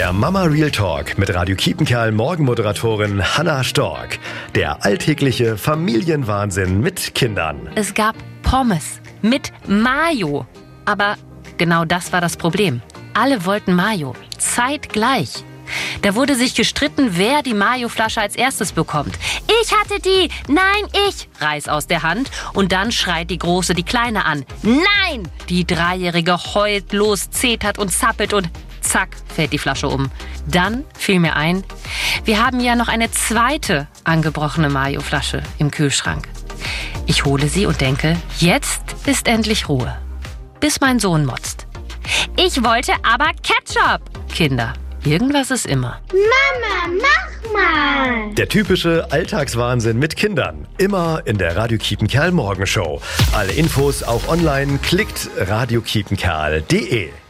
Der Mama Real Talk mit Radio Kiepenkerl Morgenmoderatorin Hannah Stork. Der alltägliche Familienwahnsinn mit Kindern. Es gab Pommes mit Mayo. Aber genau das war das Problem. Alle wollten Mayo. Zeitgleich. Da wurde sich gestritten, wer die Mayo-Flasche als erstes bekommt. Ich hatte die! Nein, ich! Reiß aus der Hand. Und dann schreit die Große die Kleine an. Nein! Die Dreijährige heult los, zetert und zappelt und zack, fällt die Flasche um. Dann fiel mir ein, wir haben ja noch eine zweite angebrochene Mayo-Flasche im Kühlschrank. Ich hole sie und denke, jetzt ist endlich Ruhe. Bis mein Sohn motzt. Ich wollte aber Ketchup! Kinder, irgendwas ist immer. Mama, mach mal! Der typische Alltagswahnsinn mit Kindern. Immer in der Radio Kiepenkerl Morgenshow. Alle Infos auch online. Klickt radiokiepenkerl.de.